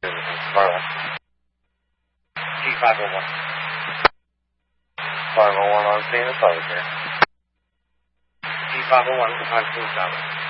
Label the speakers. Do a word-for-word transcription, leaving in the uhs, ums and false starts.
Speaker 1: Marlin. G five oh one. five oh one on scene, it's over here. G five oh one, five two seven.